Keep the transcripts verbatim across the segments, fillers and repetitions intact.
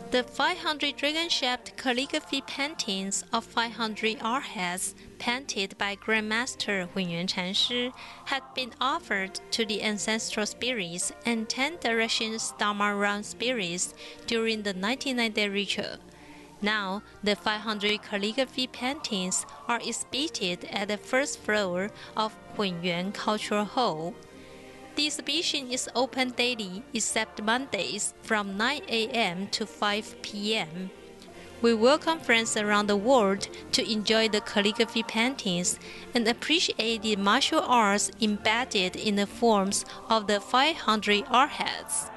The five hundred dragon-shaped calligraphy paintings of five hundred arhats painted by Grandmaster Hunyuan Chanshi had been offered to the ancestral spirits and ten directions Dharma realm spirits during the ninety-nine day ritual. Now, the five hundred calligraphy paintings are exhibited at the first floor of Hunyuan Cultural Hall. The exhibition is open daily except Mondays from nine A M to five P M We welcome friends around the world to enjoy the calligraphy paintings and appreciate the martial arts embedded in the forms of the five hundred arhats.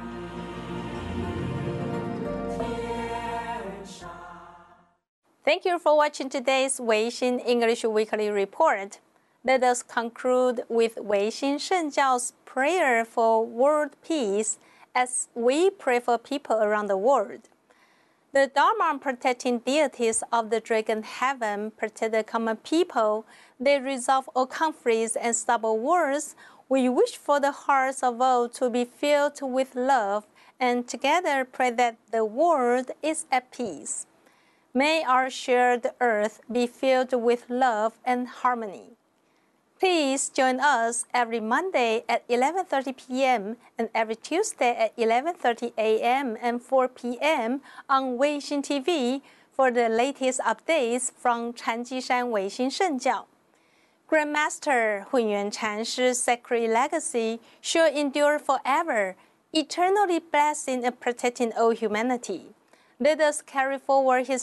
Thank you for watching today's Weixin English Weekly Report. Let us conclude with Weixin Shengjiao's prayer for world peace as we pray for people around the world. The Dharma protecting deities of the Dragon Heaven protect the common people. They resolve all conflicts and stubborn wars. We wish for the hearts of all to be filled with love and together pray that the world is at peace. May our shared earth be filled with love and harmony. Please join us every Monday at eleven thirty P M and every Tuesday at eleven thirty A M and four P M on Weixin T V for the latest updates from Chanjishan Weixin Shengjiao. Grandmaster Hunyuan Chanshi's sacred legacy shall endure forever, eternally blessing and protecting all humanity. Let us carry forward his